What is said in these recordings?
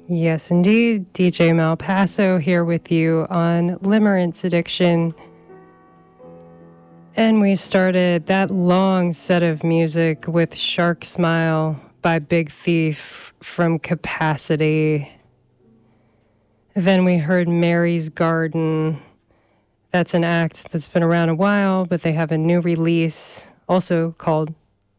Yes, indeed. DJ Malpaso here with you on Limerence Addiction. And we started that long set of music with Shark Smile by Big Thief from Capacity. Then we heard Mary's Garden. That's an act that's been around a while, but they have a new release also called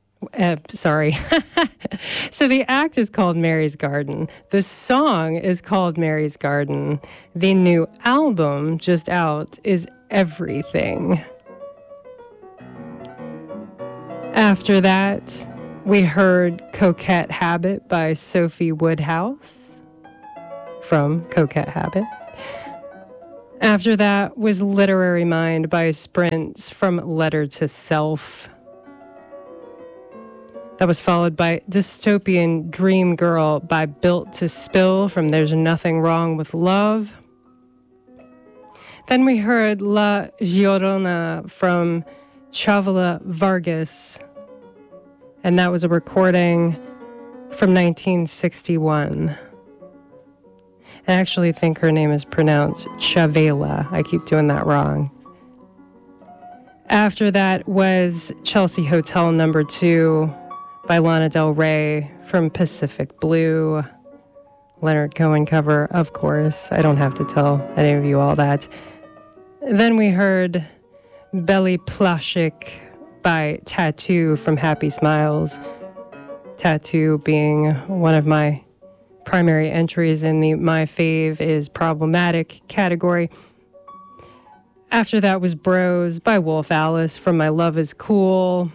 So the act is called Mary's Garden. The song is called Mary's Garden. The new album just out is Everything. After that, we heard Coquette Habit by Sophie Woodhouse from Coquette Habit. After that was Literary Mind by Sprints from Letter to Self. That was followed by Dystopian Dream Girl by Built to Spill from There's Nothing Wrong with Love. Then we heard La Llorona from Chavela Vargas, and that was a recording from 1961. I actually think her name is pronounced Chavela. I keep doing that wrong. After that was Chelsea Hotel No. 2 by Lana Del Rey from Pacific Blue. Leonard Cohen cover, of course. I don't have to tell any of you all that. Then we heard Belly Plastic by Tattoo from Happy Smiles. Tattoo being one of my primary entries in the My Fave is Problematic category. After that was Bros by Wolf Alice from My Love is Cool.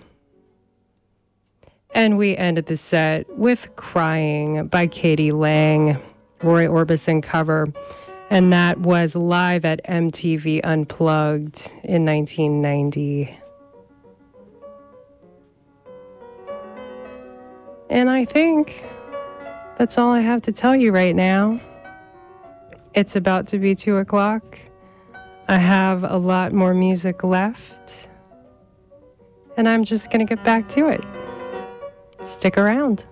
And we ended the set with Crying by Katie Lang, Roy Orbison cover. And that was live at MTV Unplugged in 1990. And I think that's all I have to tell you right now. It's about to be 2 o'clock. I have a lot more music left. And I'm just going to get back to it. Stick around.